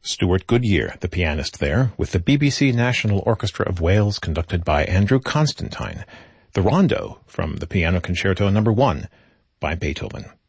Stuart Goodyear, the pianist there, with the BBC National Orchestra of Wales conducted by Andrew Constantine. The Rondo from the Piano Concerto No. 1 by Beethoven.